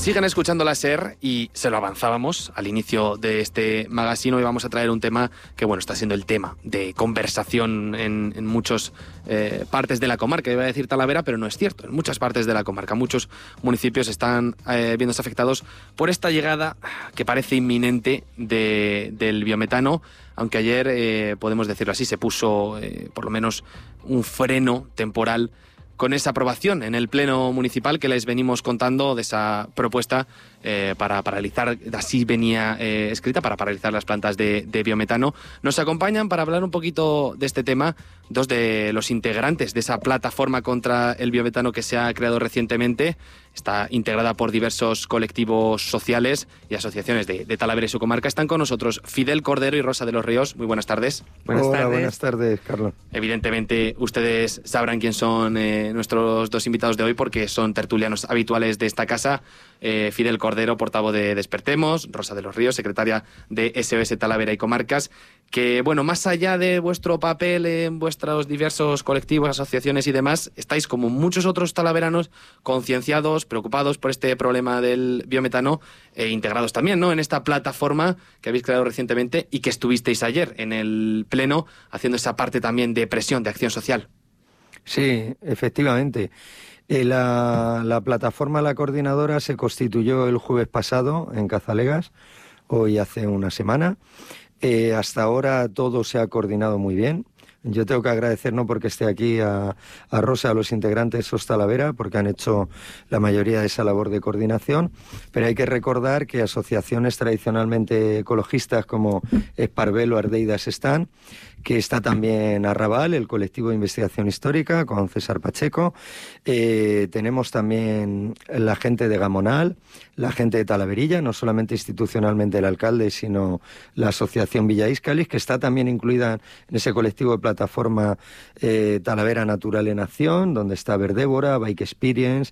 Siguen escuchando la SER y se lo avanzábamos al inicio de este magazine. Hoy vamos a traer un tema que, bueno, está siendo el tema de conversación en muchas partes de la comarca. Iba a decir Talavera, pero no es cierto. En muchas partes de la comarca, muchos municipios están viéndose afectados por esta llegada que parece inminente del biometano, aunque ayer, podemos decirlo así, se puso por lo menos un freno temporal con esa aprobación en el Pleno Municipal que les venimos contando de esa propuesta para paralizar, así venía escrita, para paralizar las plantas de biometano. Nos acompañan para hablar un poquito de este tema dos de los integrantes de esa plataforma contra el biometano que se ha creado recientemente. Está integrada por diversos colectivos sociales y asociaciones de Talavera y su comarca. Están con nosotros Fidel Cordero y Rosa de los Ríos. Muy buenas tardes. Hola, buenas tardes, Carlos. Evidentemente, ustedes sabrán quién son nuestros dos invitados de hoy porque son tertulianos habituales de esta casa. Fidel Cordero, portavoz de Despertemos, Rosa de los Ríos, secretaria de SOS Talavera y Comarcas, que, bueno, más allá de vuestro papel en vuestros diversos colectivos, asociaciones y demás, estáis, como muchos otros talaveranos, concienciados, preocupados por este problema del biometano e integrados también, ¿no?, en esta plataforma que habéis creado recientemente y que estuvisteis ayer en el Pleno haciendo esa parte también de presión, de acción social. Sí, efectivamente. La plataforma La Coordinadora se constituyó el jueves pasado en Cazalegas, hoy hace una semana. Hasta ahora todo se ha coordinado muy bien. Yo tengo que agradecer, no porque esté aquí, a Rosa, a los integrantes de SOS Talavera, porque han hecho la mayoría de esa labor de coordinación, pero hay que recordar que asociaciones tradicionalmente ecologistas como Esparvelo, Ardeidas están, que está también Arrabal, el colectivo de investigación histórica, con César Pacheco. Tenemos también la gente de Gamonal, la gente de Talaverilla, no solamente institucionalmente el alcalde, sino la asociación Villa Íscalis, que está también incluida en ese colectivo de plataforma Talavera Natural en Acción, donde está Verdébora, Bike Experience,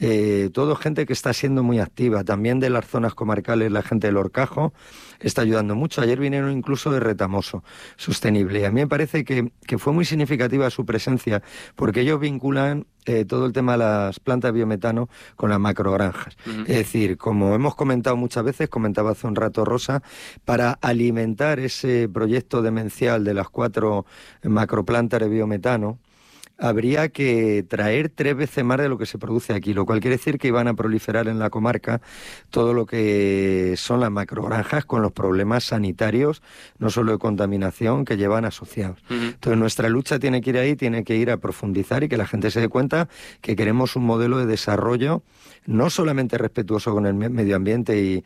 todo gente que está siendo muy activa. También de las zonas comarcales, la gente del Horcajo está ayudando mucho. Ayer vinieron incluso de Retamoso Sostenible. Y a mí me parece que fue muy significativa su presencia, porque ellos vinculan todo el tema de las plantas de biometano con las macrogranjas. Uh-huh. Es decir, como hemos comentado muchas veces, comentaba hace un rato Rosa, para alimentar ese proyecto demencial de las 4 macroplantas de biometano, habría que traer 3 veces más de lo que se produce aquí, lo cual quiere decir que iban a proliferar en la comarca todo lo que son las macrogranjas con los problemas sanitarios, no solo de contaminación, que llevan asociados. Uh-huh. Entonces nuestra lucha tiene que ir ahí, tiene que ir a profundizar y que la gente se dé cuenta que queremos un modelo de desarrollo no solamente respetuoso con el medio ambiente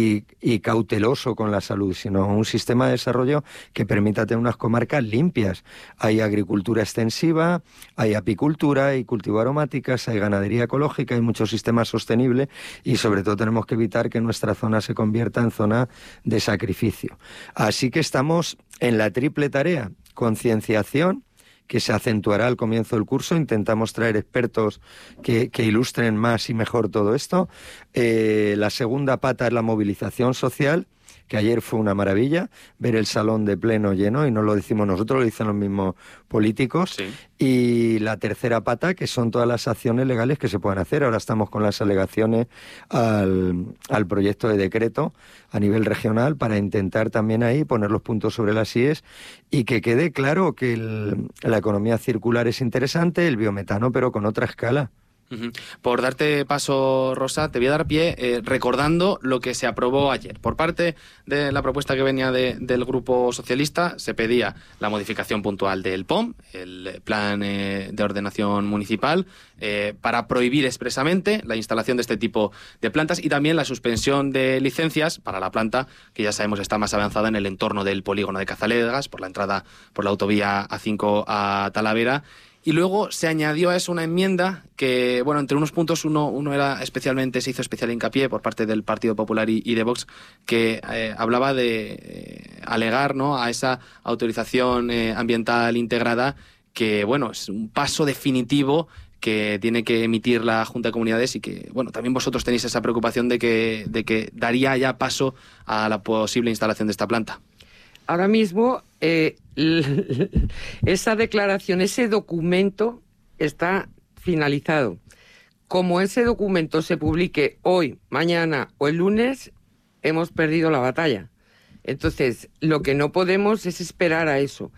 y cauteloso con la salud, sino un sistema de desarrollo que permita tener unas comarcas limpias. Hay agricultura extensiva, hay apicultura, hay cultivo de aromáticas, hay ganadería ecológica, hay mucho sistema sostenible y sobre todo tenemos que evitar que nuestra zona se convierta en zona de sacrificio. Así que estamos en la triple tarea: concienciación, que se acentuará al comienzo del curso. Intentamos traer expertos que ilustren más y mejor todo esto. La segunda pata es la movilización social, que ayer fue una maravilla, ver el salón de pleno lleno, y no lo decimos nosotros, lo dicen los mismos políticos. Sí. Y la tercera pata, que son todas las acciones legales que se puedan hacer. Ahora estamos con las alegaciones al proyecto de decreto a nivel regional para intentar también ahí poner los puntos sobre las íes y que quede claro que la economía circular es interesante, el biometano, pero con otra escala. Uh-huh. Por darte paso, Rosa, te voy a dar pie recordando lo que se aprobó ayer. Por parte de la propuesta que venía del Grupo Socialista, se pedía la modificación puntual del POM, el Plan de Ordenación Municipal, para prohibir expresamente la instalación de este tipo de plantas y también la suspensión de licencias para la planta, que ya sabemos está más avanzada en el entorno del polígono de Cazalegas, por la entrada por la autovía A5 a Talavera. Y luego se añadió a eso una enmienda que, bueno, entre unos puntos uno era se hizo especial hincapié por parte del Partido Popular y de Vox, que hablaba de alegar, ¿no?, a esa autorización ambiental integrada, que, bueno, es un paso definitivo que tiene que emitir la Junta de Comunidades y que, bueno, también vosotros tenéis esa preocupación de que daría ya paso a la posible instalación de esta planta. Ahora mismo esa declaración, ese documento está finalizado como ese documento se publique hoy, mañana o el lunes, hemos perdido la batalla. Entonces, lo que no podemos es esperar a eso.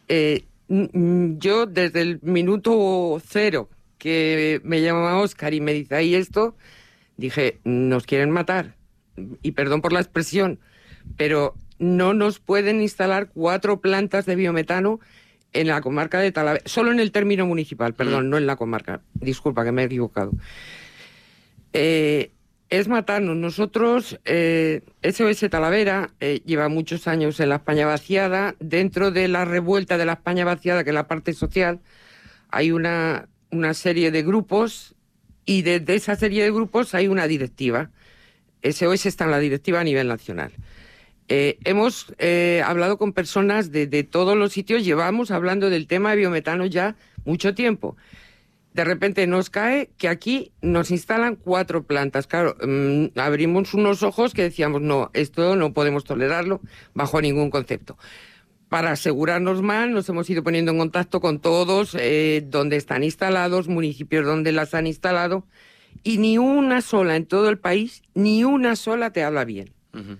Yo, desde el minuto cero que me llama Óscar y me dice ahí esto, dije, nos quieren matar. Y perdón por la expresión, pero no nos pueden instalar 4 plantas de biometano en la comarca de Talavera, solo en el término municipal, perdón, no en la comarca. Disculpa que me he equivocado. Es matarnos. Nosotros, SOS Talavera, lleva muchos años en la España vaciada. Dentro de la revuelta de la España vaciada, que es la parte social, hay una serie de grupos, y de esa serie de grupos hay una directiva. SOS está en la directiva a nivel nacional. Hemos hablado con personas de todos los sitios, llevamos hablando del tema de biometano ya mucho tiempo. De repente nos cae que aquí nos instalan 4 plantas. Claro, abrimos unos ojos que decíamos, no, esto no podemos tolerarlo bajo ningún concepto. Para asegurarnos más, nos hemos ido poniendo en contacto con todos donde están instalados, municipios donde las han instalado, y ni una sola en todo el país, ni una sola te habla bien. Uh-huh.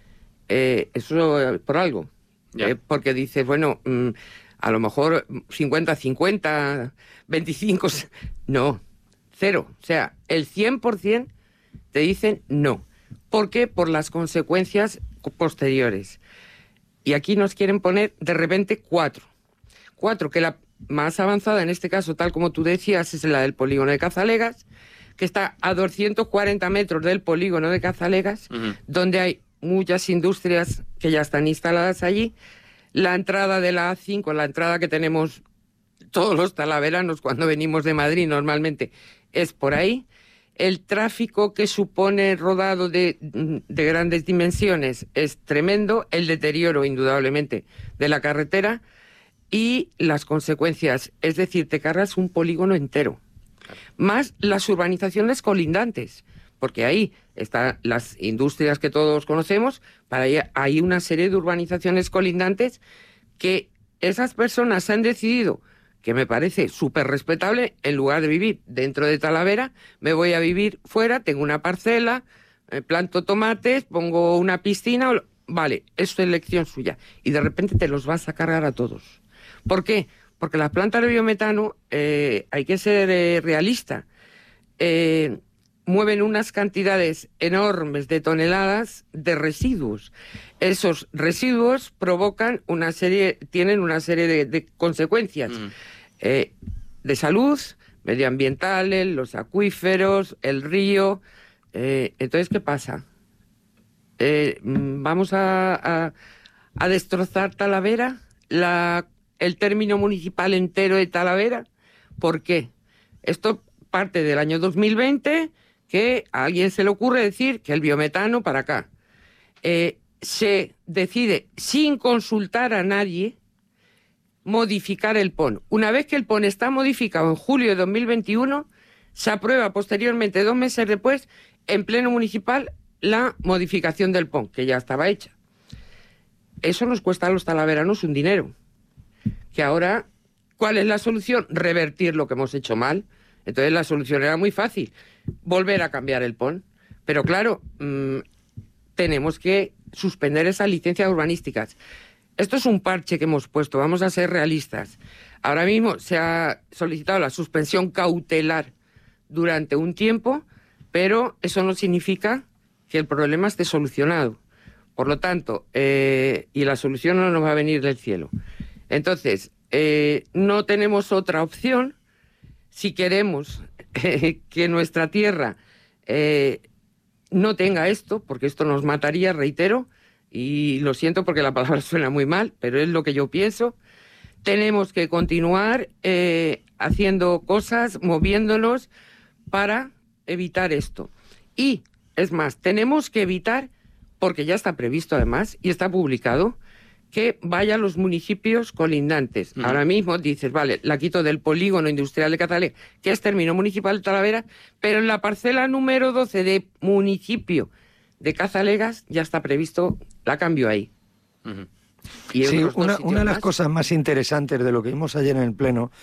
Eso por algo. Porque dices, bueno, a lo mejor 50-50, 25... No, 0. O sea, el 100% te dicen no. ¿Por qué? Por las consecuencias posteriores. Y aquí nos quieren poner de repente 4. 4, que la más avanzada en este caso, tal como tú decías, es la del polígono de Cazalegas, que está a 240 metros del polígono de Cazalegas, uh-huh, donde hay muchas industrias que ya están instaladas allí. La entrada de la A5, la entrada que tenemos todos los talaveranos cuando venimos de Madrid normalmente, es por ahí. El tráfico que supone rodado de grandes dimensiones es tremendo, el deterioro indudablemente de la carretera y las consecuencias, es decir, te cargas un polígono entero, más las urbanizaciones colindantes, porque ahí están las industrias que todos conocemos, para ahí hay una serie de urbanizaciones colindantes que esas personas han decidido, que me parece súper respetable, en lugar de vivir dentro de Talavera, me voy a vivir fuera, tengo una parcela, planto tomates, pongo una piscina, vale, eso es elección suya. Y de repente te los vas a cargar a todos. ¿Por qué? Porque las plantas de biometano, hay que ser realista, mueven unas cantidades enormes de toneladas de residuos. Esos residuos tienen una serie de consecuencias de salud, medioambientales, los acuíferos, el río. Entonces, ¿qué pasa? ¿Vamos a destrozar Talavera? ¿El término municipal entero de Talavera? ¿Por qué? Esto parte del año 2020, que a alguien se le ocurre decir que el biometano para acá. Se decide, sin consultar a nadie, modificar el PON. Una vez que el PON está modificado en julio de 2021, se aprueba posteriormente, 2 meses después, en pleno municipal, la modificación del PON, que ya estaba hecha. Eso nos cuesta a los talaveranos un dinero. Que ahora, ¿cuál es la solución? Revertir lo que hemos hecho mal. Entonces la solución era muy fácil, volver a cambiar el PON. Pero claro, tenemos que suspender esas licencias urbanísticas. Esto es un parche que hemos puesto, vamos a ser realistas. Ahora mismo se ha solicitado la suspensión cautelar durante un tiempo, pero eso no significa que el problema esté solucionado. Por lo tanto, y la solución no nos va a venir del cielo. Entonces, no tenemos otra opción si queremos que nuestra tierra no tenga esto, porque esto nos mataría, reitero, y lo siento porque la palabra suena muy mal, pero es lo que yo pienso. Tenemos que continuar haciendo cosas, moviéndonos para evitar esto. Y, es más, tenemos que evitar, porque ya está previsto además, y está publicado, que vaya a los municipios colindantes. Uh-huh. Ahora mismo dices, vale, la quito del polígono industrial de Cazalegas, que es término municipal de Talavera, pero en la parcela número 12 de municipio de Cazalegas ya está previsto, la cambio ahí. Uh-huh. Y sí, una de las cosas más interesantes de lo que vimos ayer en el Pleno,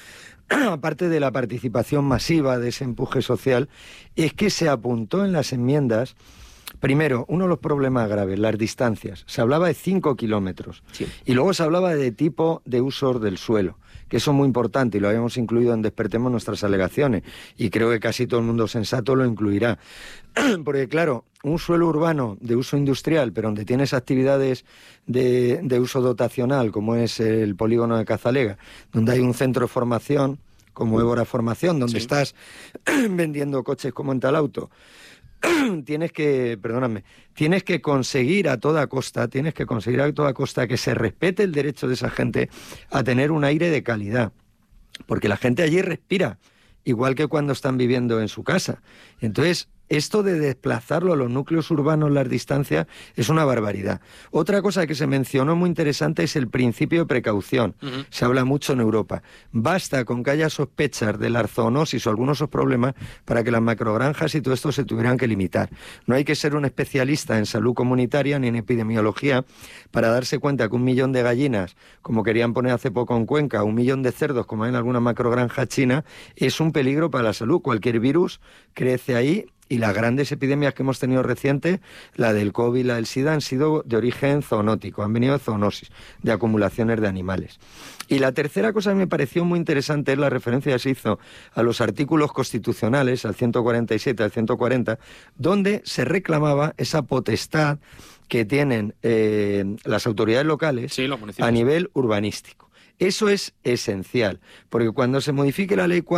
aparte de la participación masiva de ese empuje social, es que se apuntó en las enmiendas, primero, uno de los problemas graves, las distancias. Se hablaba de 5 kilómetros. Sí. Y luego se hablaba de tipo de usos del suelo, que eso es muy importante y lo habíamos incluido en Despertemos nuestras alegaciones. Y creo que casi todo el mundo sensato lo incluirá. Porque, claro, un suelo urbano de uso industrial, pero donde tienes actividades de uso dotacional, como es el polígono de Cazalega, donde hay un centro de formación, como Évora Formación, donde estás vendiendo coches como en Talauto, tienes que conseguir a toda costa que se respete el derecho de esa gente a tener un aire de calidad, porque la gente allí respira igual que cuando están viviendo en su casa. Entonces, esto de desplazarlo a los núcleos urbanos, las distancias, es una barbaridad. Otra cosa que se mencionó muy interesante es el principio de precaución. Se habla mucho en Europa. Basta con que haya sospechas de la zoonosis o algunos otros problemas para que las macrogranjas y todo esto se tuvieran que limitar. No hay que ser un especialista en salud comunitaria ni en epidemiología para darse cuenta que 1 millón de gallinas, como querían poner hace poco en Cuenca, 1 millón de cerdos, como hay en alguna macrogranja china, es un peligro para la salud. Cualquier virus crece ahí. Y las grandes epidemias que hemos tenido recientes, la del COVID, la del SIDA, han sido de origen zoonótico, han venido de zoonosis, de acumulaciones de animales. Y la tercera cosa que me pareció muy interesante es la referencia que se hizo a los artículos constitucionales, al 147, al 140, donde se reclamaba esa potestad que tienen las autoridades locales a nivel urbanístico. Eso es esencial, porque cuando se modifique la Ley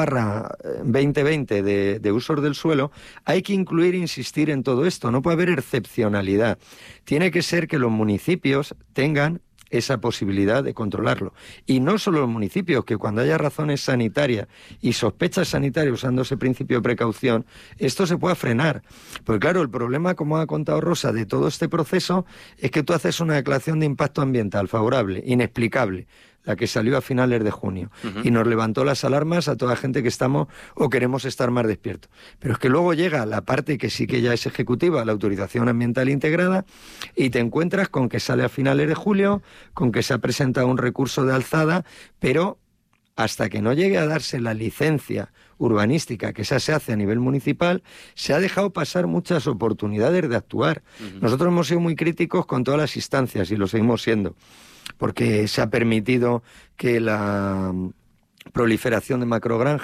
4/2020 de usos del suelo, hay que incluir e insistir en todo esto. No puede haber excepcionalidad. Tiene que ser que los municipios tengan esa posibilidad de controlarlo. Y no solo los municipios, que cuando haya razones sanitarias y sospechas sanitarias usando ese principio de precaución, esto se pueda frenar. Porque claro, el problema, como ha contado Rosa, de todo este proceso es que tú haces una declaración de impacto ambiental favorable, inexplicable, la que salió a finales de junio, y nos levantó las alarmas a toda gente que estamos o queremos estar más despiertos. Pero es que luego llega la parte que sí que ya es ejecutiva, la autorización ambiental integrada, y te encuentras con que sale a finales de julio, con que se ha presentado un recurso de alzada, pero hasta que no llegue a darse la licencia urbanística, que esa se hace a nivel municipal, se ha dejado pasar muchas oportunidades de actuar. Nosotros hemos sido muy críticos con todas las instancias y lo seguimos siendo, porque se ha permitido que la proliferación de macrogranjas